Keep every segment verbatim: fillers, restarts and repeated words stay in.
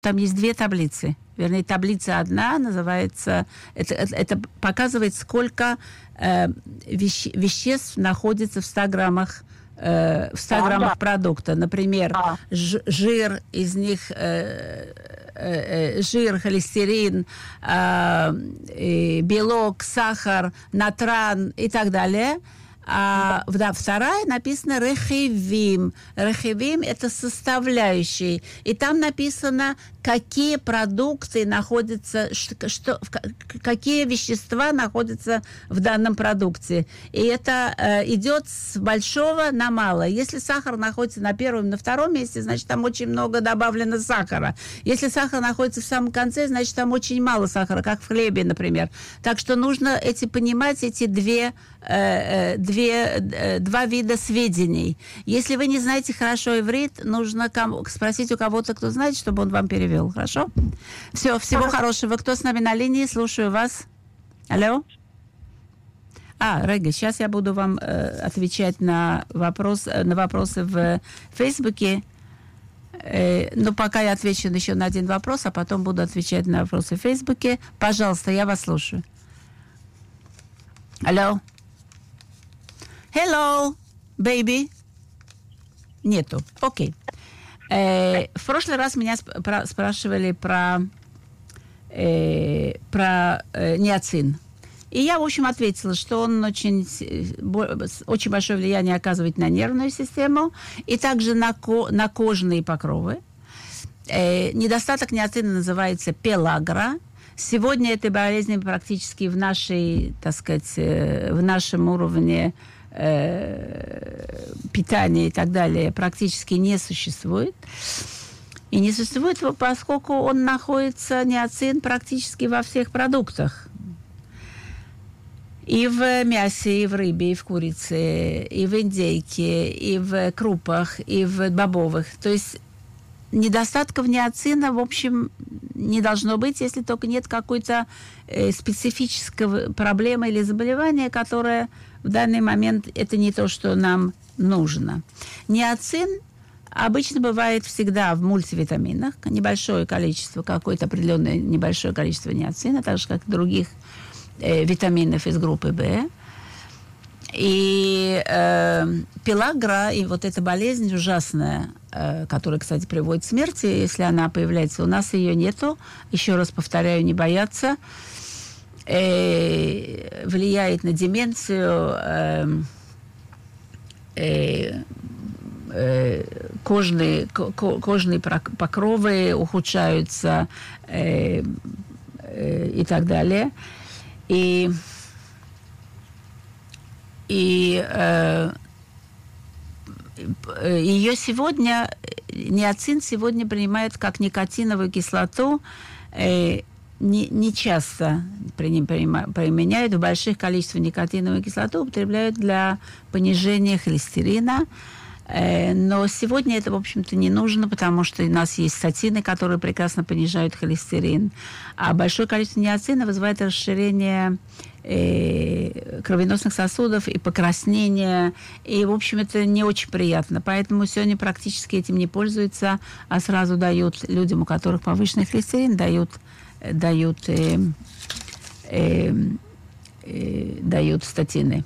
Там есть две таблицы. Вернее, таблица одна называется... Это, это, это показывает, сколько э, веще, веществ находится в ста граммах, э, в ста а, граммах да. продукта. Например, а. ж, жир, из них э, э, э, жир, холестерин, э, э, белок, сахар, натран и так далее. А да, вторая написана рехивим. Рехивим – это составляющие. И там написано, какие продукты находятся, что, что, какие вещества находятся в данном продукте. И это э, идет с большого на малое. Если сахар находится на первом, на втором месте, значит, там очень много добавлено сахара. Если сахар находится в самом конце, значит, там очень мало сахара, как в хлебе, например. Так что нужно эти, понимать эти две, э, две, э, два вида сведений. Если вы не знаете хорошо иврит, нужно кому, спросить у кого-то, кто знает, чтобы он вам перевел. Хорошо? Все, всего Хорошо. Хорошего. Кто с нами на линии? Слушаю вас. Алло? А, Рега, сейчас я буду вам э, отвечать на, вопрос, на вопросы в Фейсбуке. Э, но пока я отвечу еще на один вопрос, а потом буду отвечать на вопросы в Фейсбуке. Пожалуйста, я вас слушаю. Алло? Hello, baby? Нету. Окей. Э, в прошлый раз меня сп- про- спрашивали про, э, про э, ниацин. И я, в общем, ответила, что он очень, очень большое влияние оказывает на нервную систему и также на, ко- на кожные покровы. Э, недостаток ниацина называется пелагра. Сегодня этой болезни практически в нашей, так сказать, э, в нашем уровне питания и так далее практически не существует. И не существует, поскольку он находится, ниацин, практически во всех продуктах. И в мясе, и в рыбе, и в курице, и в индейке, и в крупах, и в бобовых. То есть недостатков ниацина, в общем, не должно быть, если только нет какой-то э, специфической проблемы или заболевания, которое в данный момент это не то, что нам нужно. Ниацин обычно бывает всегда в мультивитаминах, небольшое количество, какое-то определенное небольшое количество ниацина, так же, как и других э, витаминов из группы В. И э, пелагра, и вот эта болезнь ужасная, э, которая, кстати, приводит к смерти, если она появляется, у нас ее нету. Еще раз повторяю, не бояться. Э, влияет на деменцию, э, э, э, кожные, ко, кожные покровы ухудшаются э, э, и так далее. И И э, ее сегодня, ниацин сегодня принимают как никотиновую кислоту, э, не, не часто применяют, в больших количествах никотиновую кислоту употребляют для понижения холестерина. Э, но сегодня это, в общем-то, не нужно, потому что у нас есть статины, которые прекрасно понижают холестерин. А большое количество ниацина вызывает расширение кровеносных сосудов и покраснение. И, в общем, это не очень приятно. Поэтому сегодня практически этим не пользуются, а сразу дают людям, у которых повышенный холестерин, дают, дают, э, э, э, дают статины.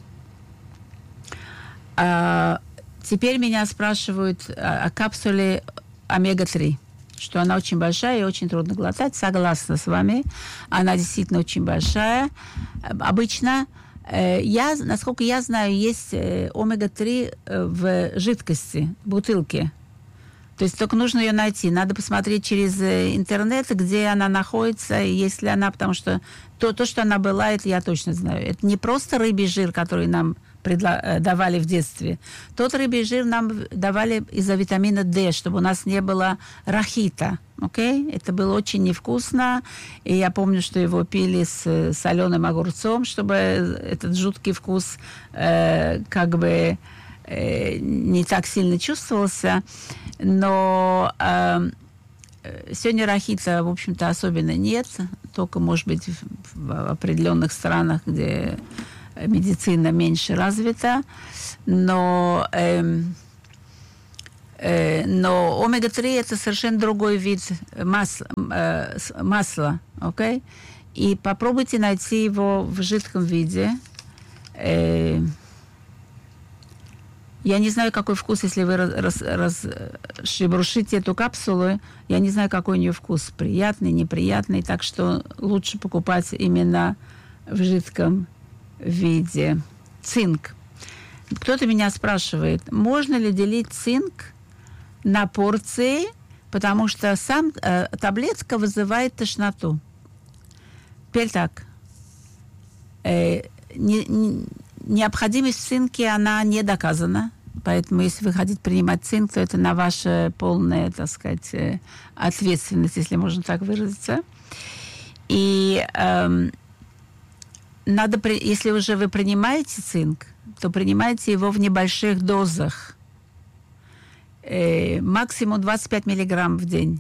А теперь меня спрашивают о, о капсуле омега три. Что она очень большая и очень трудно глотать. Согласна с вами. Она действительно очень большая. Обычно, э, я, насколько я знаю, есть э, омега три в жидкости, в бутылке. То есть только нужно ее найти. Надо посмотреть через интернет, где она находится, и если она... Потому что то, то, что она была, это я точно знаю. Это не просто рыбий жир, который нам предла- давали в детстве. Тот рыбий жир нам давали из-за витамина D, чтобы у нас не было рахита. Okay? Это было очень невкусно. И я помню, что его пили с соленым огурцом, чтобы этот жуткий вкус э, как бы э, не так сильно чувствовался. Но э, сегодня рахита, в общем-то, особенно нет. Только, может быть, в, в определенных странах, где медицина меньше развита. Но э, Э, но омега три это совершенно другой вид масла, э, масла, окей? И попробуйте найти его в жидком виде. Э, я не знаю, какой вкус, если вы раз, раз, шебрушите эту капсулу, я не знаю, какой у нее вкус, приятный, неприятный, так что лучше покупать именно в жидком виде. Цинк. Кто-то меня спрашивает, можно ли делить цинк на порции, потому что сам э, таблетка вызывает тошноту. Теперь так. Э, не, не, необходимость в цинке, она не доказана. Поэтому, если вы хотите принимать цинк, то это на ваша полная, так сказать, ответственность, если можно так выразиться. И эм, надо, если уже вы принимаете цинк, то принимайте его в небольших дозах. Э, максимум двадцать пять миллиграмм в день.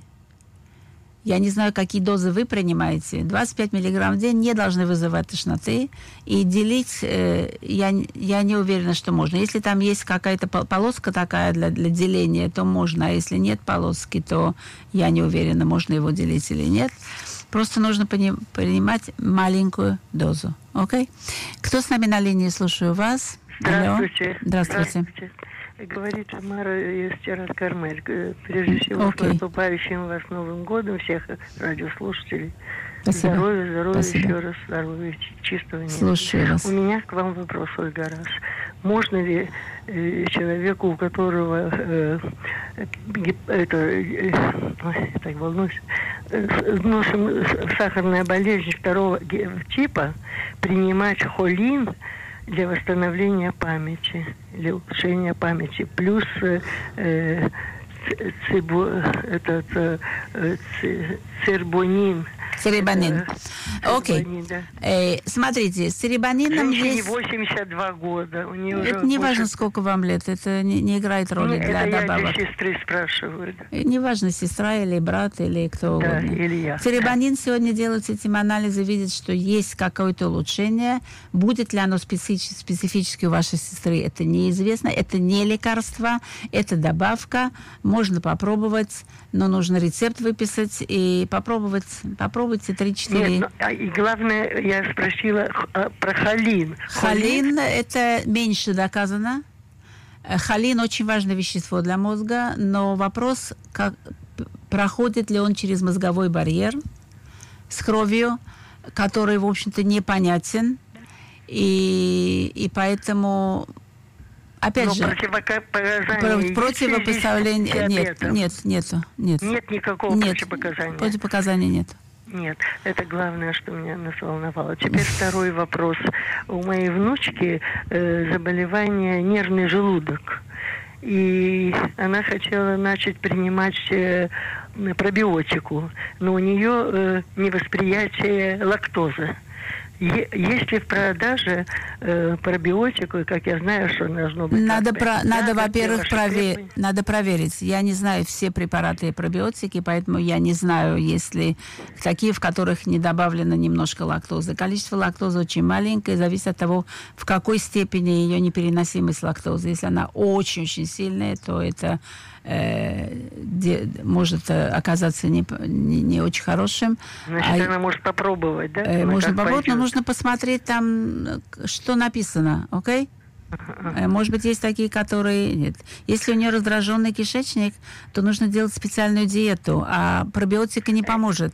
Я не знаю, какие дозы вы принимаете. двадцать пять миллиграмм в день не должны вызывать тошноты. И делить э, я, я не уверена, что можно. Если там есть какая-то полоска такая для, для деления, то можно. А если нет полоски, то я не уверена, можно его делить или нет. Просто нужно пони- принимать маленькую дозу. Окей? Кто с нами на линии? Слушаю вас. Здравствуйте. Алло. Здравствуйте. Здравствуйте. Говорит Тамара из Тирас-Кармель. Прежде всего, okay. с наступающим вас Новым годом всех радиослушателей. Спасибо. Здоровья, здоровья, Спасибо. Еще раз здоровья, чистого неба. Слушаю вас. У меня к вам вопрос, Ольга Раз. Можно ли э, человеку, у которого э, это, э, ой, так волнуюсь, э, носом сахарная болезнь второго типа, принимать холин для восстановления памяти, для улучшения памяти, плюс э, цибу, этот, э, цербонин. Церебанин. Окей. Okay. Да. Э, смотрите, с церебанином Женщине есть... восемьдесят два года. У нее это уже не больше... важно, сколько вам лет. Это не, не играет роли Нет, для это добавок. Я для сестры спрашиваю. Не важно, сестра или брат, или кто да, угодно. Или я. Церебанин сегодня делают этим анализы, видят, что есть какое-то улучшение. Будет ли оно специфи- специфически у вашей сестры, это неизвестно. Это не лекарство, это добавка. Можно попробовать, но нужно рецепт выписать и попробовать. Попробуйте три-четыре. Нет, ну, и главное, я спросила х, про холин. Холин, это меньше доказано. Холин очень важное вещество для мозга, но вопрос, как, проходит ли он через мозговой барьер с кровью, который, в общем-то, непонятен. И, и поэтому, опять но же, противопоказаний противопоставления нет, нет, нету, нет. Нет никакого нет, противопоказания. Противопоказаний нет. Нет, это главное, что меня нас волновало. Теперь второй вопрос. У моей внучки э, заболевание нервный желудок. И она хотела начать принимать э, пробиотику, но у нее э, невосприятие лактозы. Есть ли в продаже э, пробиотику, как я знаю, что должно быть... Надо, про, надо да, во-первых, провер... надо проверить. Я не знаю все препараты и пробиотики, поэтому я не знаю, есть ли такие, в которых не добавлено немножко лактозы. Количество лактозы очень маленькое, зависит от того, в какой степени ее непереносимость лактозы. Если она очень-очень сильная, то это э, де... может оказаться не, не, не очень хорошим. Значит, а... она может попробовать, да? Э, можно попробовать, но пойдет. нужно посмотреть там, что написано, окей? Okay? Может быть, есть такие, которые... Нет. Если у нее раздраженный кишечник, то нужно делать специальную диету, а пробиотика не поможет.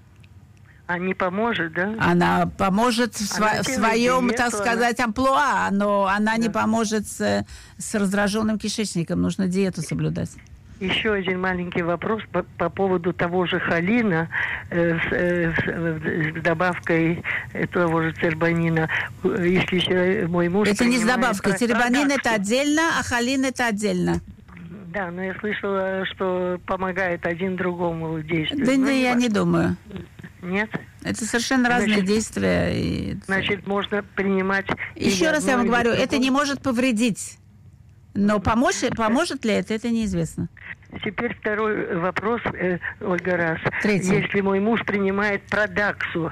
А не поможет, да? Она поможет в, сво- в своем, диету, так сказать, она... амплуа, но она да. не поможет с, с раздраженным кишечником. Нужно диету соблюдать. Еще один маленький вопрос по, по поводу того же холина э, с, э, с, с добавкой того же цербанина. Если еще мой муж... Это не с добавкой. Цербанин это отдельно, а холин это отдельно. Да, но я слышала, что помогает один другому действию. Да, ну, да, я не думаю. Нет? Это совершенно разные значит, действия. И... Значит, можно принимать... Еще раз я вам говорю, это не может повредить. Но помочь, поможет ли это, это неизвестно. Теперь второй вопрос, э, Ольга Раз. Третий. Если мой муж принимает продаксу,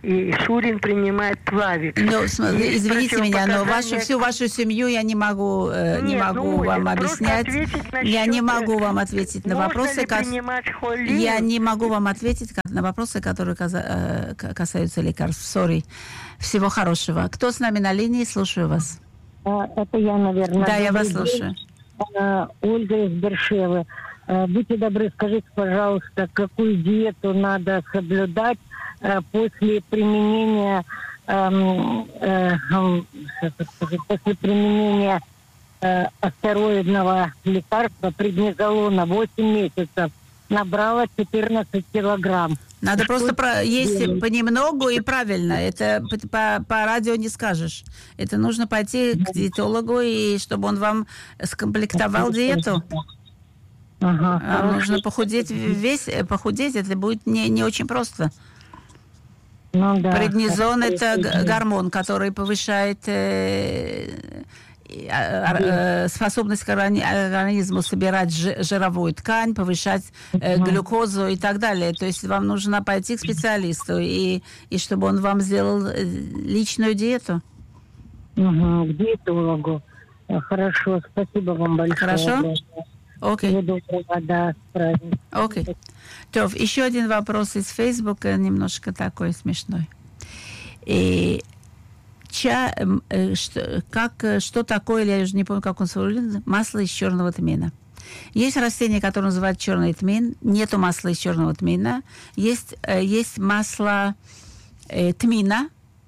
и Шурин принимает Плавик. Ну, смотри, извините меня, но вашу, всю вашу семью я не могу, э, Нет, не могу ну, вам объяснять. Я не могу вам ответить на вопросы, как... Я не могу вам ответить на вопросы, которые касаются лекарств. Сори. Всего хорошего. Кто с нами на линии? Слушаю вас. Это я, наверное. Да, я вас слушаю. Ольга из Бершевы. Будьте добры, скажите, пожалуйста, какую диету надо соблюдать после применения э, э, после применения э, астероидного лекарства преднизолона восемь месяцев. Набрала четырнадцать килограмм. Надо Что просто про... есть делать? понемногу и правильно. Это по, по радио не скажешь. Это нужно пойти к диетологу, и чтобы он вам скомплектовал диету. Ага, А нужно похудеть весь, похудеть, это будет не, не очень просто. Ну, да. Преднизон – это г- гормон, который повышает э, э, э, способность организма собирать ж- жировую ткань, повышать э, глюкозу и так далее. То есть вам нужно пойти к специалисту, и, и чтобы он вам сделал личную диету. Угу, к диетологу. Хорошо, спасибо вам большое. Хорошо? Окей. Okay. Да, правильно. Окей. Okay. То, еще один вопрос из Фейсбука, немножко такой смешной. И ча, что, как, что такое, я уже не помню, как он сформулирован, масло из черного тмина. Есть растение, которое называют черный тмин. Нету масла из черного тмина. Есть, есть масло э, тмина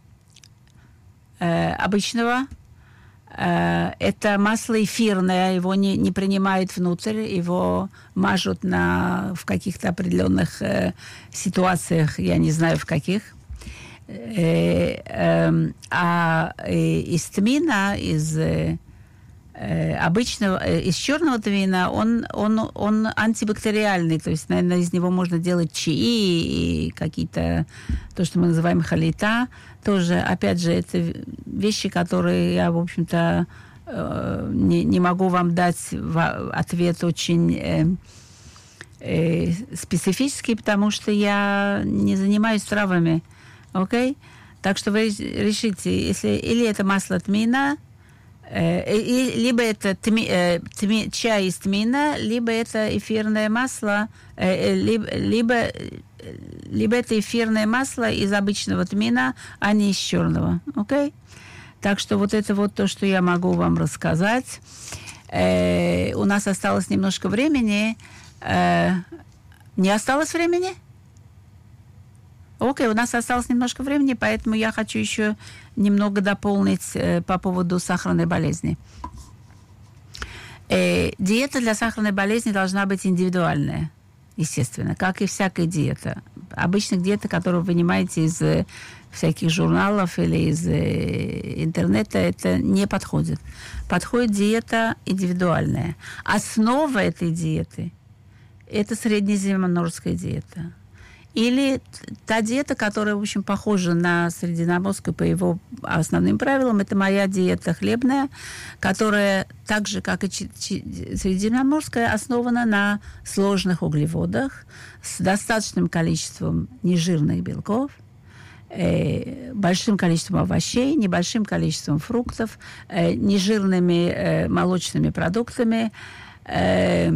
э, обычного. Это масло эфирное, его не, не принимают внутрь, его мажут на, в каких-то определенных э, ситуациях, я не знаю в каких. Э, э, а э, из тмина, из э, обычного, э, из черного тмина, он, он, он антибактериальный, то есть, наверное, из него можно делать чаи и какие-то, то, что мы называем халита. Тоже, опять же, это вещи, которые я, в общем-то, э, не, не могу вам дать в ответ очень э, э, специфический, потому что я не занимаюсь травами. Окей? Так что вы решите, если или это масло тмина, э, и, либо это тми, э, тми, чай из тмина, либо это эфирное масло, э, либо, либо либо это эфирное масло из обычного тмина, а не из черного. Окей? Так что вот это вот то, что я могу вам рассказать. Э, у нас осталось немножко времени. Э, не осталось времени? Окей, у нас осталось немножко времени, поэтому я хочу еще немного дополнить э, по поводу сахарной болезни. Э, диета для сахарной болезни должна быть индивидуальная. Естественно, как и всякая диета. Обычно диета, которую вы вынимаете из э, всяких журналов или из э, интернета, это не подходит. Подходит диета индивидуальная. Основа этой диеты – это среднеземноморская диета. Или та диета, которая, в общем, похожа на средиземноморскую по его основным правилам, это моя диета хлебная, которая, так же, как и средиземноморская, основана на сложных углеводах с достаточным количеством нежирных белков, э, большим количеством овощей, небольшим количеством фруктов, э, нежирными э, молочными продуктами, э,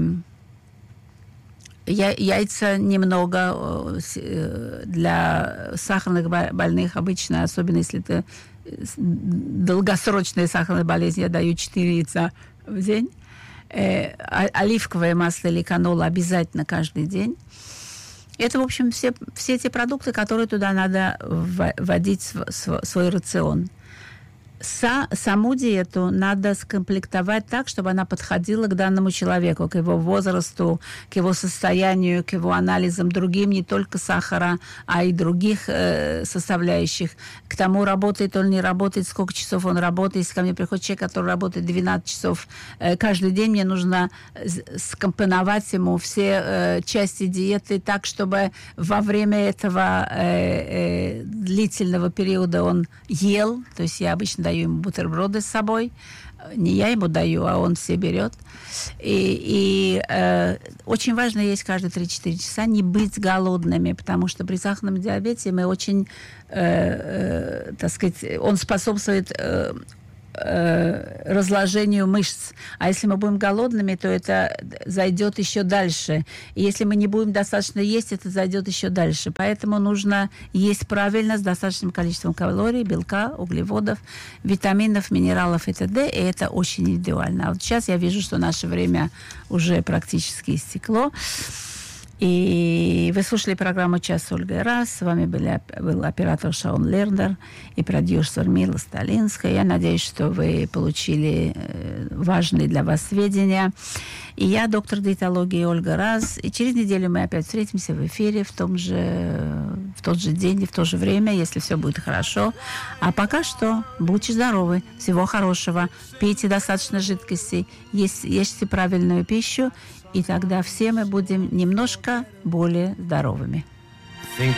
яйца немного для сахарных больных обычно, особенно если это долгосрочная сахарная болезнь, я даю четыре яйца в день. Э, оливковое масло или канола обязательно каждый день. Это, в общем, все, все те продукты, которые туда надо вводить в свой рацион. Са, саму диету надо скомплектовать так, чтобы она подходила к данному человеку, к его возрасту, к его состоянию, к его анализам другим, не только сахара, а и других э, составляющих. К тому, работает он, не работает, сколько часов он работает. Если ко мне приходит человек, который работает двенадцать часов э, каждый день, мне нужно скомпоновать ему все э, части диеты так, чтобы во время этого э, э, длительного периода он ел, то есть я обычно даю ему бутерброды с собой, Не я ему даю, а он все берет. И, и э, очень важно есть каждые три-четыре часа, не быть голодными, потому что при сахарном диабете мы очень, э, э, так сказать, он способствует э, э, разложению мышц. А если мы будем голодными, то это зайдет еще дальше. И если мы не будем достаточно есть, это зайдет еще дальше. Поэтому нужно есть правильно, с достаточным количеством калорий, белка, углеводов, витаминов, минералов и т.д. И это очень индивидуально. А вот сейчас я вижу, что наше время уже практически истекло. И вы слушали программу «Час с Ольгой Раз». С вами были, был оператор Шаун Лернер и продюсер Мила Сталинская. Я надеюсь, что вы получили важные для вас сведения. И я, доктор диетологии Ольга Раз. И через неделю мы опять встретимся в эфире в, том же, в тот же день и в то же время, если все будет хорошо. А пока что будьте здоровы. Всего хорошего. Пейте достаточно жидкости. Ешьте, ешьте правильную пищу. И тогда все мы будем немножко более здоровыми.